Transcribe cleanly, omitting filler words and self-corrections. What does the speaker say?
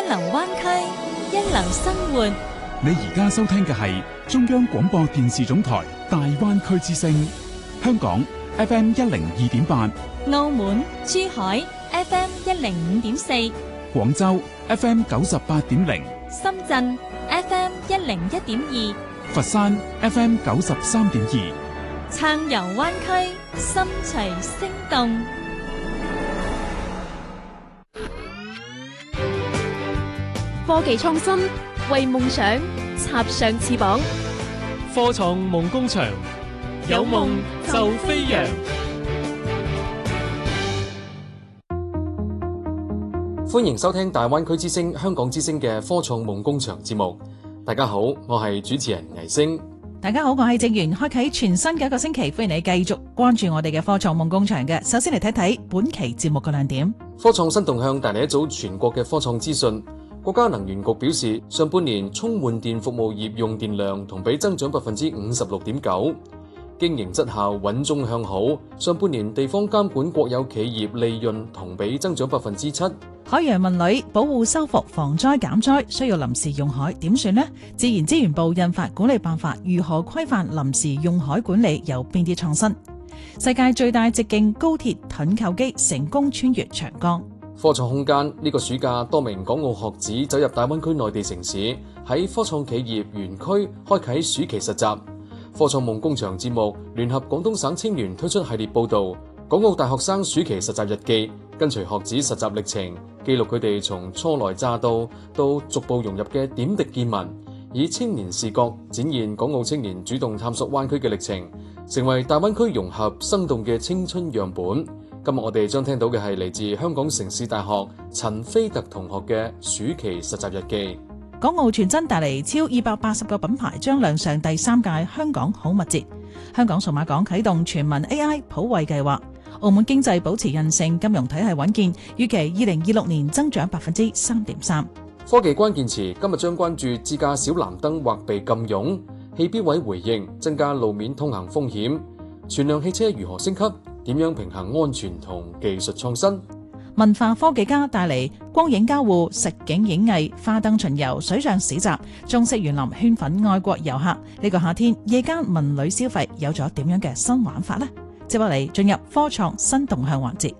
流灣區，一流生活。 你而家收聽嘅係中央廣播電視總台大灣區之聲，香港 FM 102.8， 澳門、珠海 FM 105.4， 廣州 FM 98.0， 深圳 FM 101.2， 佛山 FM 93.2， 暢遊灣區，心隨聲動。 科技創新，為夢想插上翅膀。 科創夢工場，有夢就飛揚。歡迎收聽大灣區之聲、香港之聲嘅科創夢工場節目。大家好，我係主持人倪星。 大家好，我係正源，開啟全新嘅一個星期，歡迎你繼續關注我哋嘅科創夢工場嘅。首先嚟睇睇本期節目嘅亮點。 科創新動向帶嚟一組全國嘅科創資訊。國家能源局表示，上半年充換電服務業用電量同比增長 56.9%， 經營質效穩中向好。上半年地方監管國有企業利潤同比增長 7%。 海洋文旅保護修復防災減災需要臨時用海，點算呢？自然資源部印發管理辦法，如何規範臨時用海管理，有邊啲創新？世界最大直徑高鐵盾構機成功穿越長江。 科創空間呢個暑假，多名港澳學子走入大灣區內地城市，喺科創企業園區開啟暑期實習。科創夢工場節目聯合廣東省青聯推出系列報導，港澳大學生暑期實習日記，跟隨學子實習歷程，記錄佢哋從初來乍到到逐步融入嘅點滴見聞，以青年視角展現港澳青年主動探索灣區嘅歷程，成為大灣區融合生動嘅青春樣本。今日我哋將聽到嘅係嚟自香港城市大學陳飛特同學嘅暑期實習日記。 港澳傳真帶嚟超280個品牌將亮相第3屆香港好物節。香港數碼港啟動全民 AI 普惠計劃。澳門經濟保持韌性，金融體系穩健，預期2026年增長 3.3%。 科技關鍵詞今日將關注自駕小藍燈或被禁用，汽標位回應增加路面通行風險，全量汽車如何升級？點樣平衡安全同技術創新？ 文化科技家帶嚟光影交互、實景影藝、花燈巡遊、水上市集、中式園林圈粉愛國遊客。呢個夏天夜間文旅消費有咗點樣嘅新玩法呢？接落嚟進入科創新動向環節。